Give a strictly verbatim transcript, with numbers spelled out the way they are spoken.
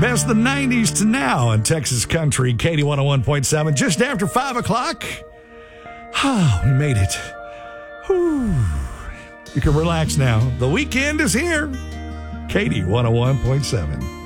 Best of the nineties to now in Texas Country, Katie one oh one point seven. Just after five o'clock. Oh, we made it. Whew. You can relax now. The weekend is here. Katie one oh one point seven.